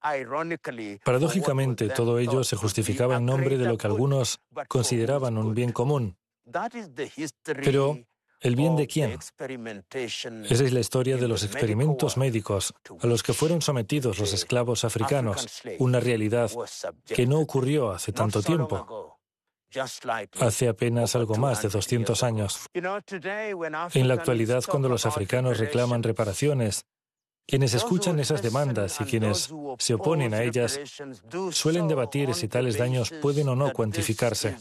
Paradójicamente, todo ello se justificaba en nombre de lo que algunos consideraban un bien común. Pero, ¿el bien de quién? Esa es la historia de los experimentos médicos a los que fueron sometidos los esclavos africanos, una realidad que no ocurrió hace tanto tiempo, hace apenas algo más de 200 años. En la actualidad, cuando los africanos reclaman reparaciones, quienes escuchan esas demandas y quienes se oponen a ellas suelen debatir si tales daños pueden o no cuantificarse.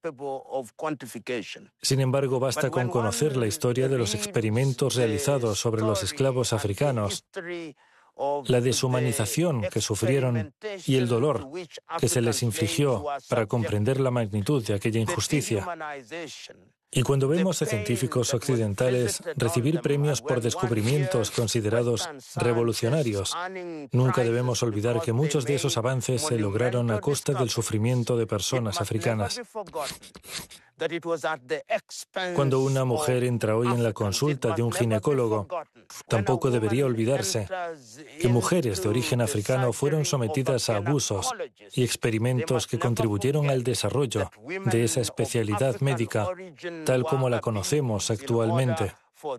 Sin embargo, basta con conocer la historia de los experimentos realizados sobre los esclavos africanos, la deshumanización que sufrieron y el dolor que se les infligió para comprender la magnitud de aquella injusticia. Y cuando vemos a científicos occidentales recibir premios por descubrimientos considerados revolucionarios, nunca debemos olvidar que muchos de esos avances se lograron a costa del sufrimiento de personas africanas. Cuando una mujer entra hoy en la consulta de un ginecólogo, tampoco debería olvidarse que mujeres de origen africano fueron sometidas a abusos y experimentos que contribuyeron al desarrollo de esa especialidad médica tal como la conocemos actualmente.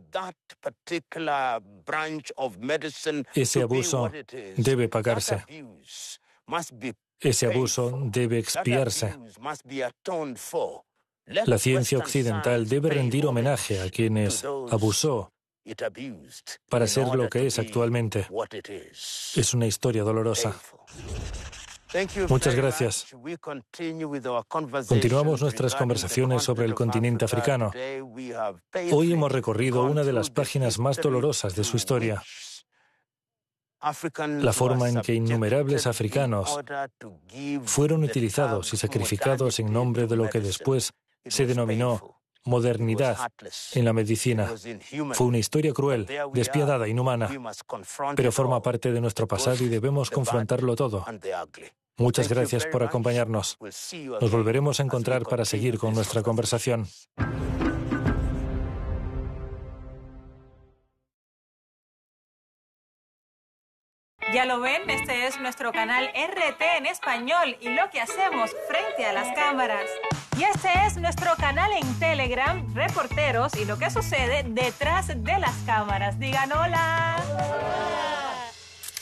Ese abuso debe pagarse. Ese abuso debe expiarse. La ciencia occidental debe rendir homenaje a quienes abusó para ser lo que es actualmente. Es una historia dolorosa. Muchas gracias. Continuamos nuestras conversaciones sobre el continente africano. Hoy hemos recorrido una de las páginas más dolorosas de su historia. La forma en que innumerables africanos fueron utilizados y sacrificados en nombre de lo que después se denominó modernidad en la medicina. Fue una historia cruel, despiadada, inhumana, pero forma parte de nuestro pasado y debemos confrontarlo todo. Muchas gracias por acompañarnos. Nos volveremos a encontrar para seguir con nuestra conversación. Ya lo ven, este es nuestro canal RT en español y lo que hacemos frente a las cámaras. Y este es nuestro canal en Telegram, Reporteros, y lo que sucede detrás de las cámaras. Digan hola.